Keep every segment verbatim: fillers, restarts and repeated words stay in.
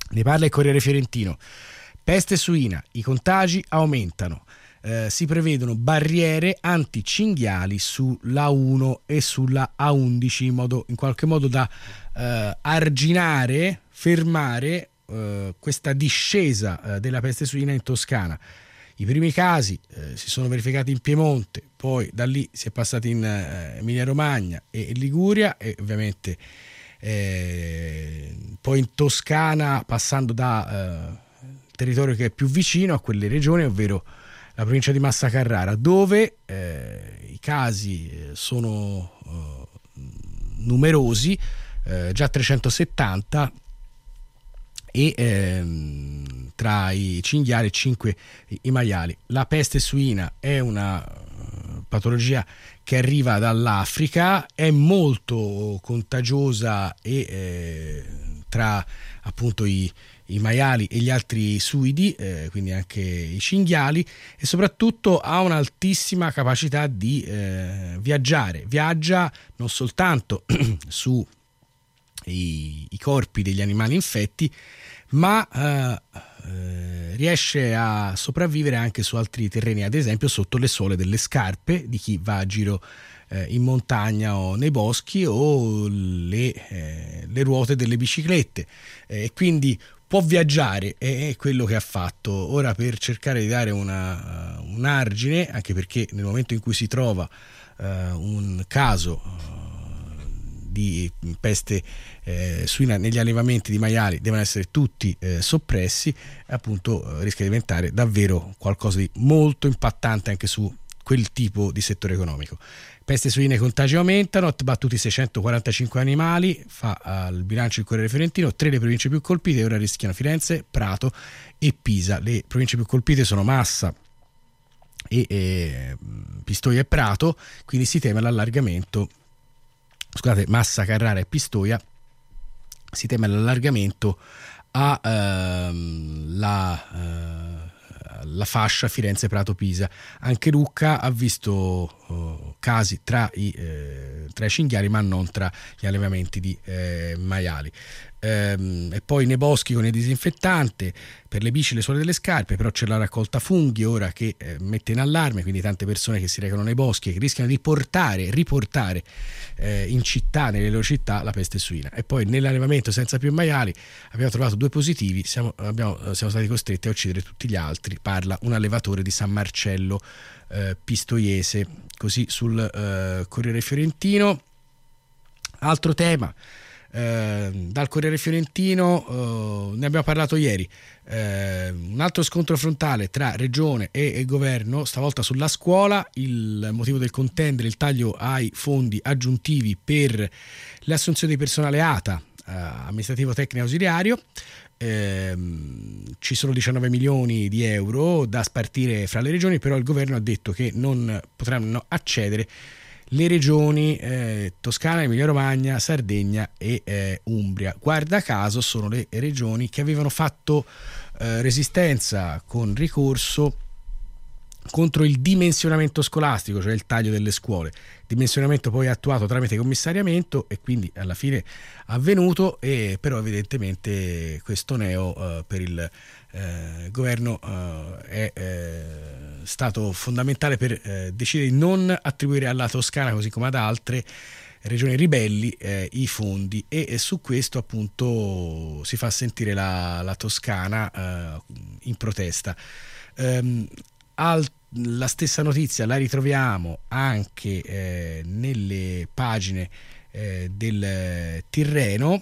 Ne parla il Corriere Fiorentino. Peste suina, i contagi aumentano. Eh, si prevedono barriere anticinghiali sulla A uno e sulla A undici in, modo, in qualche modo da eh, arginare, fermare eh, questa discesa eh, della peste suina in Toscana. I primi casi eh, si sono verificati in Piemonte, poi da lì si è passati in eh, Emilia Romagna e Liguria e ovviamente eh, poi in Toscana, passando da eh, territorio che è più vicino a quelle regioni, ovvero la provincia di Massa Carrara, dove eh, i casi sono eh, numerosi, eh, già trecentosettanta, e ehm, tra i cinghiali e cinque i maiali. La peste suina è una uh, patologia che arriva dall'Africa, è molto contagiosa e eh, tra appunto i, i maiali e gli altri suidi, eh, quindi anche i cinghiali, e soprattutto ha un'altissima capacità di eh, viaggiare. Viaggia non soltanto su i, i corpi degli animali infetti, ma eh, eh, riesce a sopravvivere anche su altri terreni, ad esempio sotto le suole delle scarpe di chi va a giro eh, in montagna o nei boschi, o le, eh, le ruote delle biciclette, e eh, quindi può viaggiare, e è quello che ha fatto. Ora, per cercare di dare una, un argine, anche perché nel momento in cui si trova eh, un caso di peste eh, suina negli allevamenti di maiali, devono essere tutti eh, soppressi, appunto eh, rischia di diventare davvero qualcosa di molto impattante anche su quel tipo di settore economico. Peste suine e contagi aumentano, battuti seicentoquarantacinque animali, fa al bilancio il Corriere Fiorentino. Tre le province più colpite ora rischiano Firenze, Prato e Pisa. Le province più colpite sono Massa e eh, Pistoia e Prato, quindi si teme l'allargamento. Scusate, Massa Carrara e Pistoia, si teme l'allargamento a ehm, la, eh, la fascia Firenze, Prato, Pisa. Anche Lucca ha visto oh, casi tra i, eh, tra i cinghiali, ma non tra gli allevamenti di eh, maiali. Ehm, e poi nei boschi con il disinfettante per le bici, le suole delle scarpe, però c'è la raccolta funghi ora che eh, mette in allarme, quindi tante persone che si recano nei boschi e che rischiano di portare, riportare eh, in città, nelle loro città, la peste suina. E poi nell'allevamento senza più maiali abbiamo trovato due positivi, siamo, abbiamo, siamo stati costretti a uccidere tutti gli altri, parla un allevatore di San Marcello eh, Pistoiese, così sul eh, Corriere Fiorentino. Altro tema Eh, dal Corriere Fiorentino, eh, ne abbiamo parlato ieri, eh, un altro scontro frontale tra regione e, e governo, stavolta sulla scuola. Il motivo del contendere il taglio ai fondi aggiuntivi per le assunzioni di personale A T A, eh, amministrativo tecnico ausiliario. Eh, ci sono diciannove milioni di euro da spartire fra le regioni, però il governo ha detto che non potranno accedere le regioni eh, Toscana, Emilia Romagna, Sardegna e eh, Umbria. Guarda caso sono le regioni che avevano fatto eh, resistenza con ricorso contro il dimensionamento scolastico, cioè il taglio delle scuole. Dimensionamento poi attuato tramite commissariamento e quindi alla fine avvenuto, e però evidentemente questo neo eh, per il eh, governo eh, è eh, stato fondamentale per eh, decidere di non attribuire alla Toscana, così come ad altre regioni ribelli, eh, i fondi, e, e su questo appunto si fa sentire la, la Toscana eh, in protesta. Um, al, la stessa notizia la ritroviamo anche eh, nelle pagine eh, del Tirreno,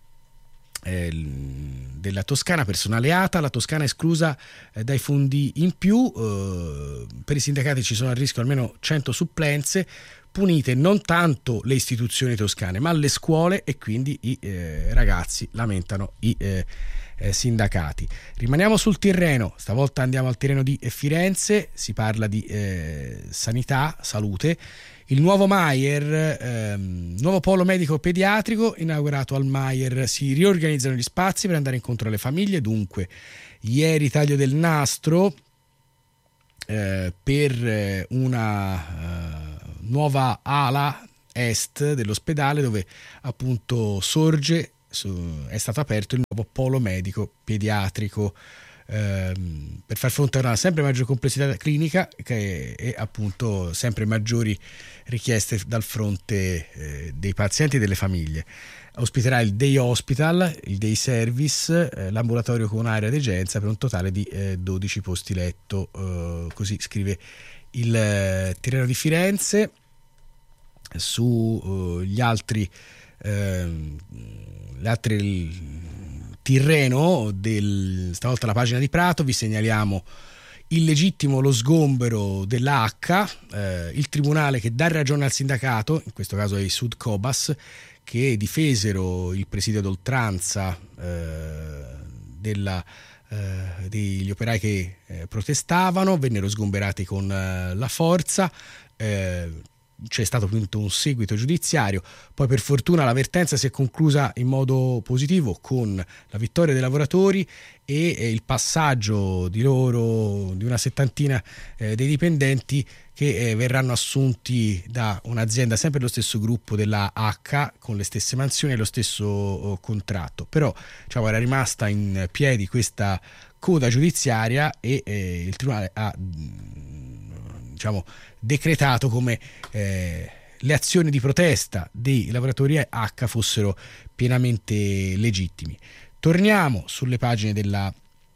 eh, della Toscana. Personale A T A, la Toscana è esclusa eh, dai fondi in più, eh, per i sindacati ci sono a rischio almeno cento supplenze, punite non tanto le istituzioni toscane ma le scuole, e quindi i eh, ragazzi lamentano i eh, eh, sindacati. Rimaniamo sul Tirreno, stavolta andiamo al Tirreno di Firenze, si parla di eh, sanità, salute. Il nuovo Maier, ehm, nuovo polo medico pediatrico inaugurato al Maier, si riorganizzano gli spazi per andare incontro alle famiglie. Dunque ieri taglio del nastro eh, per una eh, nuova ala est dell'ospedale, dove appunto sorge su, è stato aperto il nuovo polo medico pediatrico ehm, per far fronte a una sempre maggiore complessità clinica che, e appunto sempre maggiori richieste dal fronte eh, dei pazienti e delle famiglie. Ospiterà il day hospital, il day service, eh, l'ambulatorio con area degenza per un totale di eh, dodici posti letto, eh, così scrive il eh, Tirreno di Firenze. Su eh, gli altri eh, le altre il Tirreno del, stavolta la pagina di Prato, vi segnaliamo illegittimo lo sgombero della H, eh, il tribunale che dà ragione al sindacato, in questo caso ai Sud Cobas, che difesero il presidio d'oltranza eh, della, eh, degli operai che eh, protestavano, vennero sgomberati con eh, la forza. Eh, c'è stato appunto un seguito giudiziario, poi per fortuna l'avvertenza si è conclusa in modo positivo con la vittoria dei lavoratori e eh, il passaggio di loro, di una settantina eh, dei dipendenti che eh, verranno assunti da un'azienda sempre dello stesso gruppo della H, con le stesse mansioni e lo stesso oh, contratto. Però diciamo, era rimasta in piedi questa coda giudiziaria e eh, il tribunale ha diciamo decretato come eh, le azioni di protesta dei lavoratori H fossero pienamente legittimi. Torniamo sulle pagine della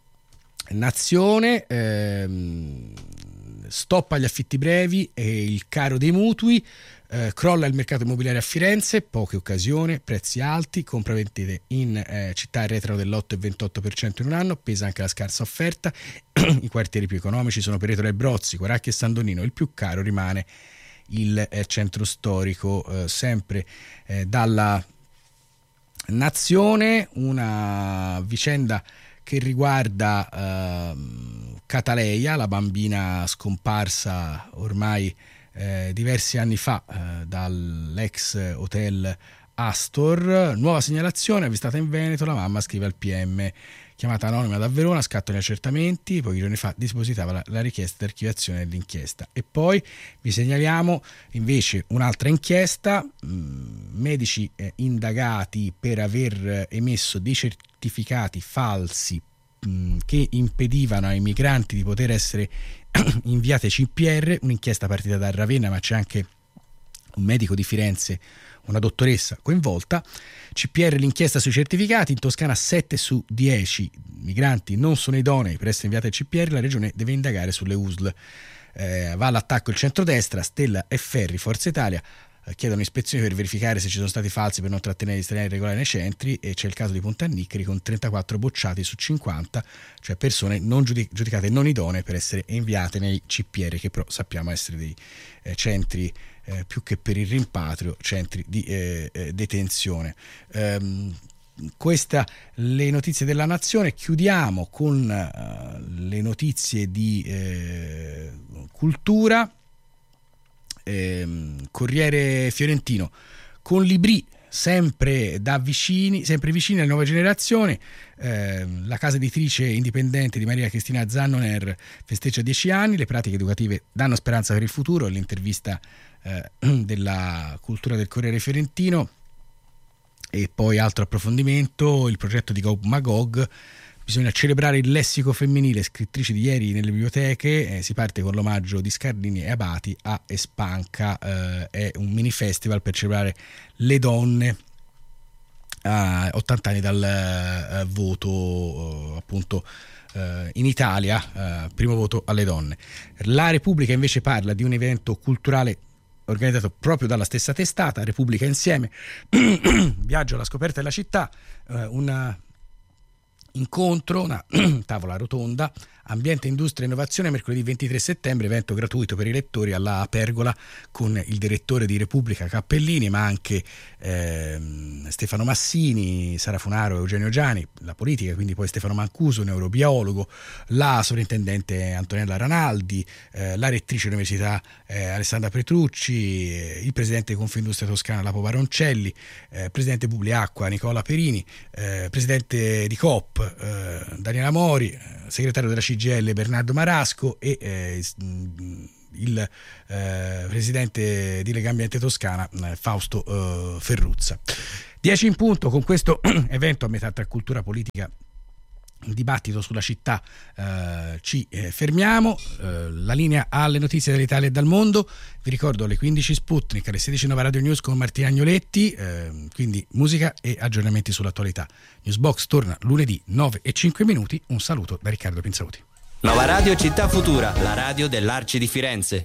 Nazione. ehm, stop agli affitti brevi e il caro dei mutui, eh, crolla il mercato immobiliare a Firenze, poche occasioni, prezzi alti, compravendite in eh, città arretrano dell'otto virgola ventotto per cento in un anno, pesa anche la scarsa offerta. I quartieri più economici sono Peretola e Brozzi, Quaracchi e San Donino, il più caro rimane il eh, centro storico. Eh, sempre eh, dalla Nazione, una vicenda che riguarda eh, Cataleia, la bambina scomparsa ormai eh, diversi anni fa eh, dall'ex hotel Astor. Nuova segnalazione avvistata in Veneto, la mamma scrive al P M, chiamata anonima da Verona, scattano gli accertamenti, pochi giorni fa dispositava la, la richiesta di archiviazione dell'inchiesta. E poi vi segnaliamo invece un'altra inchiesta, mh, medici eh, indagati per aver emesso dei certificati falsi mh, che impedivano ai migranti di poter essere inviate C P R, un'inchiesta partita da Ravenna, ma c'è anche un medico di Firenze, una dottoressa coinvolta. C P R l'inchiesta sui certificati, in Toscana sette su dieci migranti non sono idonei per essere inviati al C P R, la regione deve indagare sulle U S L. Eh, va all'attacco il centrodestra, Stella e Ferri, Forza Italia, eh, chiedono ispezioni per verificare se ci sono stati falsi per non trattenere gli stranieri irregolari nei centri, e c'è il caso di Pontannicri con trentaquattro bocciati su cinquanta, cioè persone non giudic- giudicate non idonee per essere inviate nei C P R, che però sappiamo essere dei eh, centri Eh, più che per il rimpatrio, centri di eh, eh, detenzione. Ehm, queste le notizie della Nazione. Chiudiamo con eh, le notizie di eh, cultura. Ehm, Corriere Fiorentino, con Libri sempre da vicini, sempre vicini alle nuove generazioni. Eh, la casa editrice indipendente di Maria Cristina Zannoner festeggia dieci anni, le pratiche educative danno speranza per il futuro, l'intervista eh, della cultura del Corriere Fiorentino. E poi altro approfondimento, il progetto di Gog Magog, bisogna celebrare il lessico femminile, scrittrici di ieri nelle biblioteche, eh, si parte con l'omaggio di Scardini e Abati a Espanca, eh, è un mini festival per celebrare le donne a ottanta anni dal eh, voto eh, appunto eh, in Italia, eh, primo voto alle donne. La Repubblica invece parla di un evento culturale organizzato proprio dalla stessa testata, Repubblica Insieme, viaggio alla scoperta della città, eh, un incontro, una tavola rotonda, ambiente, industria e innovazione, mercoledì ventitré settembre, evento gratuito per i lettori alla Pergola con il direttore di Repubblica Cappellini, ma anche ehm, Stefano Massini, Sara Funaro, Eugenio Giani, la politica, quindi poi Stefano Mancuso, neurobiologo, la sovrintendente Antonella Ranaldi, eh, la rettrice dell'università eh, Alessandra Petrucci, eh, il presidente di Confindustria Toscana Lapo Baroncelli, eh, presidente Publiacqua Nicola Perini, eh, presidente di Coop eh, Daniela Mori, eh, segretario della C G I L Bernardo Marasco e eh, il eh, presidente di Lega Ambiente Toscana eh, Fausto eh, Ferruzza. dieci in punto, con questo evento a metà tra cultura politica, il dibattito sulla città, eh, ci eh, fermiamo. Eh, la linea alle notizie dall'Italia e dal mondo. Vi ricordo alle quindici Sputnik, alle sedici Nova Radio News con Martina Agnoletti, eh, quindi musica e aggiornamenti sull'attualità. Newsbox torna lunedì nove e cinque minuti. Un saluto da Riccardo Pinzauti. Nova Radio Città Futura, la radio dell'Arci di Firenze.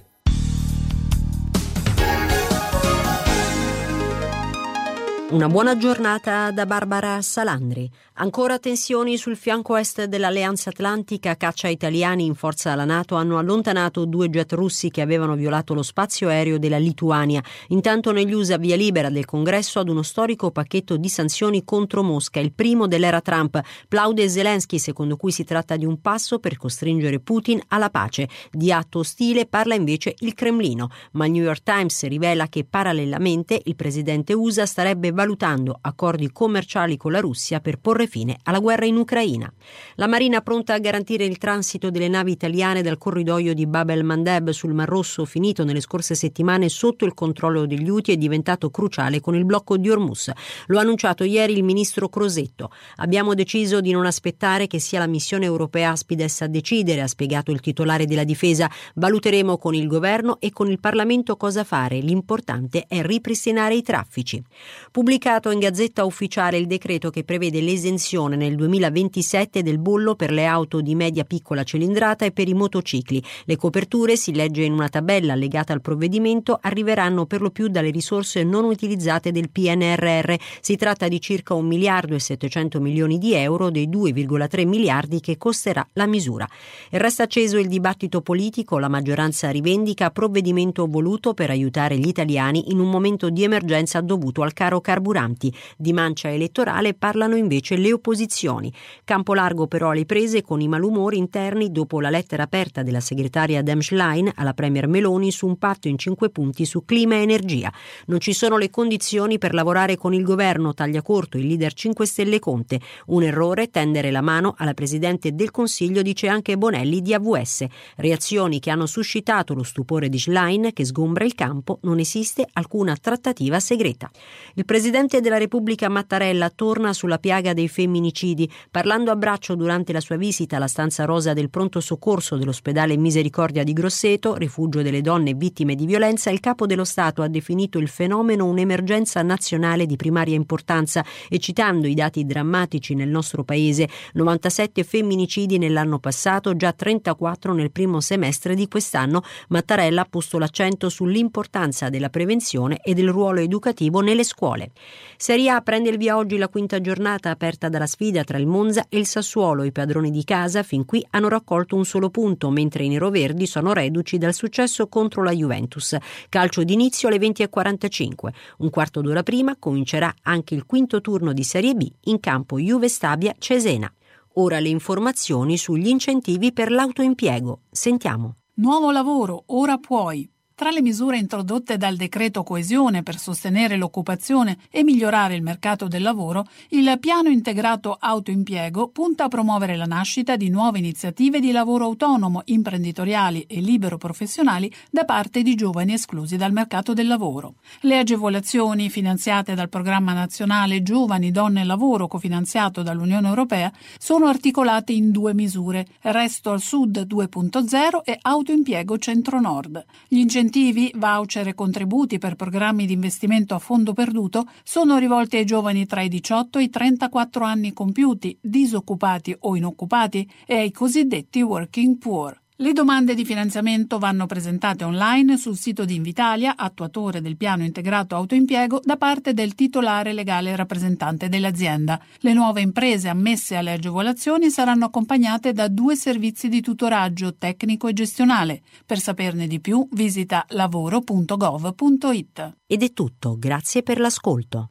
Una buona giornata da Barbara Salandri. Ancora tensioni sul fianco est dell'Alleanza Atlantica. Caccia italiani in forza alla NATO hanno allontanato due jet russi che avevano violato lo spazio aereo della Lituania. Intanto negli U S A via libera del Congresso ad uno storico pacchetto di sanzioni contro Mosca, il primo dell'era Trump. Plaude Zelensky, secondo cui si tratta di un passo per costringere Putin alla pace. Di atto ostile parla invece il Cremlino, ma il New York Times rivela che parallelamente il presidente U S A starebbe valutando accordi commerciali con la Russia per porre fine alla guerra in Ucraina. La Marina pronta a garantire il transito delle navi italiane dal corridoio di Bab el-Mandeb sul Mar Rosso, finito nelle scorse settimane sotto il controllo degli Houthi e diventato cruciale con il blocco di Hormuz. Lo ha annunciato ieri il ministro Crosetto. Abbiamo deciso di non aspettare che sia la missione europea Aspides a decidere, ha spiegato il titolare della difesa. Valuteremo con il governo e con il Parlamento cosa fare. L'importante è ripristinare i traffici. Pubblicato in Gazzetta Ufficiale il decreto che prevede l'esenzione nel duemilaventisette del bollo per le auto di media piccola cilindrata e per i motocicli. Le coperture, si legge in una tabella allegata al provvedimento, arriveranno per lo più dalle risorse non utilizzate del P N R R. Si tratta di circa un miliardo e settecento milioni di euro dei due virgola tre miliardi che costerà la misura. E resta acceso il dibattito politico. La maggioranza rivendica provvedimento voluto per aiutare gli italiani in un momento di emergenza dovuto al caro carburanti. Di mancia elettorale parlano invece le opposizioni. Campo largo però alle prese con i malumori interni dopo la lettera aperta della segretaria Dem Schlein alla premier Meloni su un patto in cinque punti su clima e energia. Non ci sono le condizioni per lavorare con il governo, taglia corto il leader cinque Stelle Conte. Un errore tendere la mano alla Presidente del Consiglio, dice anche Bonelli di A V S. Reazioni che hanno suscitato lo stupore di Schlein, che sgombra il campo. Non esiste alcuna trattativa segreta. Il Presidente della Repubblica Mattarella torna sulla piaga dei femminicidi. Parlando a braccio durante la sua visita alla stanza rosa del pronto soccorso dell'ospedale Misericordia di Grosseto, rifugio delle donne vittime di violenza, il capo dello Stato ha definito il fenomeno un'emergenza nazionale di primaria importanza e, citando i dati drammatici nel nostro paese, novantasette femminicidi nell'anno passato, già trentaquattro nel primo semestre di quest'anno, Mattarella ha posto l'accento sull'importanza della prevenzione e del ruolo educativo nelle scuole. Serie A prende il via oggi la quinta giornata aperta dalla sfida tra il Monza e il Sassuolo. I padroni di casa fin qui hanno raccolto un solo punto, mentre i neroverdi sono reduci dal successo contro la Juventus. Calcio d'inizio alle venti e quarantacinque. Un quarto d'ora prima comincerà anche il quinto turno di Serie B, in campo Juve Stabia Cesena. Ora le informazioni sugli incentivi per l'autoimpiego. Sentiamo. Nuovo lavoro, ora puoi. Tra le misure introdotte dal decreto coesione per sostenere l'occupazione e migliorare il mercato del lavoro, il piano integrato autoimpiego punta a promuovere la nascita di nuove iniziative di lavoro autonomo, imprenditoriali e libero professionali da parte di giovani esclusi dal mercato del lavoro. Le agevolazioni finanziate dal programma nazionale Giovani, Donne e Lavoro, cofinanziato dall'Unione Europea, sono articolate in due misure: Resto al Sud due punto zero e Autoimpiego Centro-Nord. Gli incentivi Incentivi, voucher e contributi per programmi di investimento a fondo perduto sono rivolti ai giovani tra i diciotto e i trentaquattro anni compiuti, disoccupati o inoccupati, e ai cosiddetti working poor. Le domande di finanziamento vanno presentate online sul sito di Invitalia, attuatore del piano integrato autoimpiego, da parte del titolare legale rappresentante dell'azienda. Le nuove imprese ammesse alle agevolazioni saranno accompagnate da due servizi di tutoraggio tecnico e gestionale. Per saperne di più visita lavoro punto gov punto it. Ed è tutto, grazie per l'ascolto.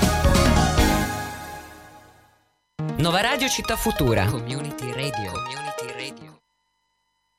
Nova Radio Città Futura. Community Radio. Community